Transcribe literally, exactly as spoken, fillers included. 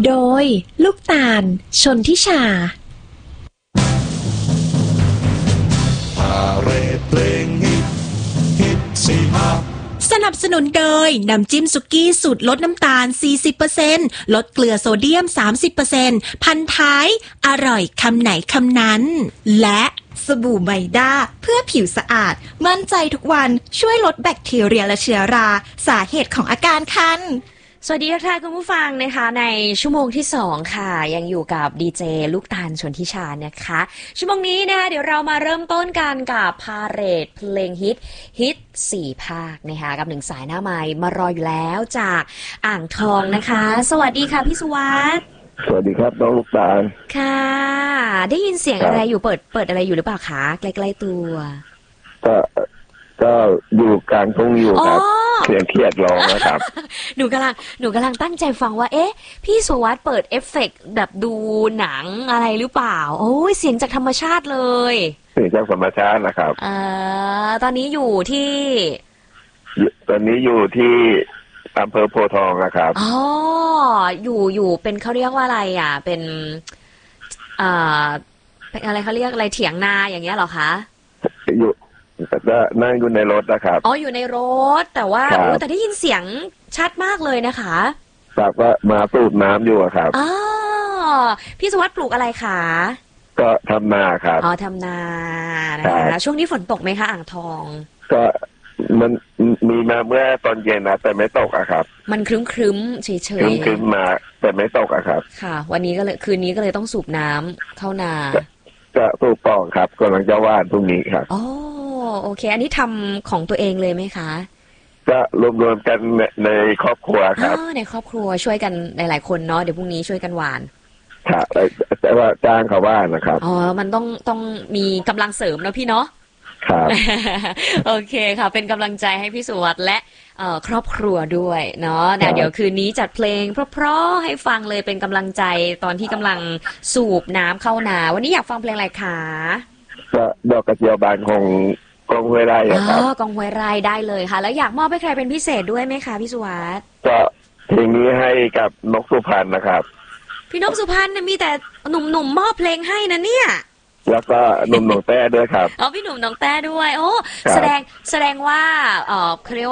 โดยลูกตาลชนทิชาพาเรดเพลงฮิตฮิตสี่ห้าสนับสนุนโดยน้ำจิ้มสุกี้สูตรลดน้ำตาล สี่สิบเปอร์เซ็นต์ ลดเกลือโซเดียม สามสิบเปอร์เซ็นต์ พันท้ายอร่อยคำไหนคำนั้นและสบู่ไมด้าเพื่อผิวสะอาดมั่นใจทุกวันช่วยลดแบคทีเรียและเชื้อราสาเหตุของอาการคันสวัสดีค่ะคุณผู้ฟังนะคะในชั่วโมงที่สองค่ะยังอยู่กับดีเจลูกตาลชนทิชานะคะชั่วโมงนี้นะคะเดี๋ยวเรามาเริ่มต้นกันกับพาเหรดเพลงฮิตฮิตสี่ภาคนะคะกับหนึ่งสายหน้าไมค์มารออยู่แล้วจากอ่างทองนะคะสวัสดีค่ะพี่สุวัสดิ์สวัสดีครับน้องลูกตาลค่ะได้ยินเสียงอะไรอยู่เปิดเปิดอะไรอยู่หรือเปล่าคะใกล้ๆตัวก็ก็อยู่กลางทุ่งอยู่ครับเสียงเครียดร้องนะครับหนูกำลังหนูกำลังตั้งใจฟังว่าเอ๊ะพี่สุวัสดิ์เปิดเอฟเฟกต์แบบดูหนังอะไรหรือเปล่าโอ้ยเสียงจากธรรมชาติเลยเสียงจากธรรมชาตินะครับอ่าตอนนี้อยู่ที่ตอนนี้อยู่ที่อำเภอโพธิ์ทองนะครับอ๋ออยู่อยู่เป็นเขาเรียกว่าอะไรอ่ะเป็นอ่าเป็นอะไรเขาเรียกอะไรเถียงนาอย่างเงี้ยเหรอคะอยู่ก็นั่งอยู่ในรถนะครับอ๋ออยู่ในรถแต่ว่าโอ้แต่ได้ยินเสียงชัดมากเลยนะคะครับก็มาสูบน้ำอยู่ครับอ๋อพี่สุวัสดิ์ปลูกอะไรคะก็ทำนาครับอ๋อทำนานะคะช่วงนี้ฝนตกไหมคะอ่างทองก็มันมีมาเมื่อตอนเย็นนะแต่ไม่ตกอะครับมันครึ้มครึ้มเฉยเฉยครึ้มมาแต่ไม่ตกอะครับค่ะวันนี้ก็เลยคืนนี้ก็เลยต้องสูบน้ำเข้านาก็สูบต่อครับกำลังจะว่านพรุ่งนี้ครับอ๋อโอเคอันนี้ทำของตัวเองเลยไหมคะก็รวมๆกันในครอบครัวครับอ๋อในครอบครัวช่วยกันหลายๆคนเนาะเดี๋ยวพรุ่งนี้ช่วยกันหว่านครับแต่ว่าจ้างเขาว่านนะครับอ๋อมันต้องต้องมีกำลังเสริมเนาะพี่เนาะครับโอเคค่ะเป็นกำลังใจให้พี่สุวัสดิ์และครอบครัวด้วยเนาะนะเดี๋ยวคืนนี้จัดเพลงเพราะๆให้ฟังเลยเป็นกำลังใจตอนที่กำลังสูบน้ำเข้านาวันนี้อยากฟังเพลงอะไรคะก็ดอกกระเจียวบานของกองห้วยไร่ครับอ๋อกองห้วยไร่ได้เลยค่ะแล้วอยากมอบให้ใครเป็นพิเศษด้วยไหมคะพี่สุวัสดิ์ก็เพลงนี้ให้กับนกสุพรรณนะครับพี่นกสุพรรณมีแต่หนุ่มๆมอบเพลงให้นะเนี่ยแล้วก็หนุ่มหนองแต้ด้วยครับอ๋อพี่หนุ่มหนองแต้ด้วยโอ้แสดงแสดงว่าเออเขาเรียก